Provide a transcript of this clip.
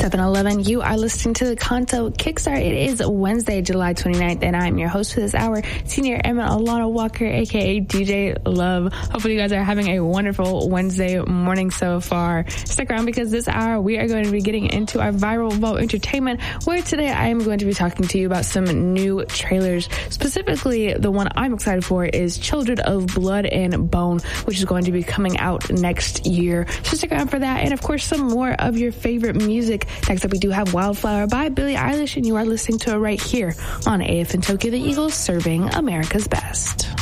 7-Eleven. You are listening to the Kanto Kickstart. It is Wednesday, July 29th, and I'm your host for this hour, Senior Airman Alana Walker, aka DJ Love. Hopefully you guys are having a wonderful Wednesday morning so far. Stick around because this hour we are going to be getting into our viral vault entertainment, where today I am going to be talking to you about some new trailers. Specifically, the one I'm excited for is Children of Blood and Bone, which is going to be coming out next year. So stick around for that, and of course some more of your favorite music. Next up, we do have Wildflower by Billie Eilish, and you are listening to it right here on AFN Tokyo, the Eagles serving America's best.